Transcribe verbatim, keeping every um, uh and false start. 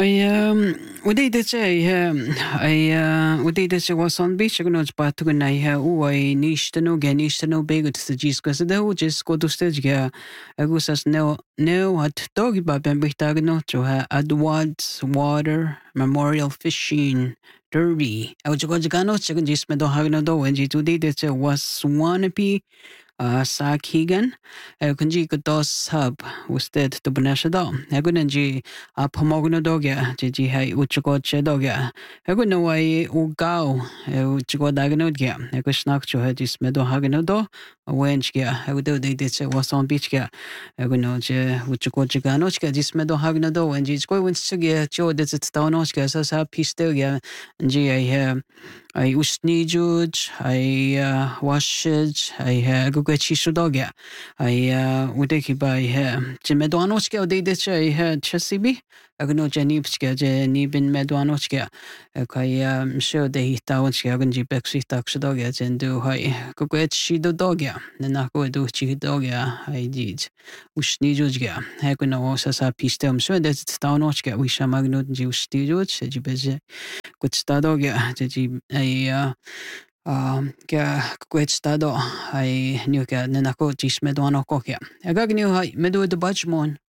Ai, um, uday da che ai ha ai uh, uday da che wasan bi che no pa tu na ai u ai nishtano ga nishtano be gut sa jis ko sa da u jes ko du stage ga agusas no no hat dog ba ben bihtag no to ha Adward's Water Memorial Fishing Derby. Au jo ga no che jis me do ha no do en ji tu de de che was wannabe uh, sa Keegan. Eu kunji ko dos hub usted to banasha do. Eu kunji a pomogno dogya ji hai uchko che dogya. Eu no ai u gao eu chiko dagno gya. Eu snak cho ha jis me do hagno do. Wen gya eu do de de che was on beach gya. Eu no je uchko chigano chka jis me do hagno do en ji ko win chigya cho de zit sta no chka sa sa piste gya ji ai ai usni juj ai washage ai go go chi shodogya ai udeki bai he je medwanochke ode che ai chesibi agno jani pchke je ni bin medwanochke kai show de hitawchke agunji beksi tak shodogya jendu hai go go chi do dogya na ko do chi dogya ai dij usni jujga hai ko no sa sa piste um so de stanochke wi shamagno ji usni juj je beje कुछ start हो गया जी आई क्या कुछ start हो I knew क्या नना को जिस में दोनों को क्या अगर न्यू है मैं दो तो बच मोन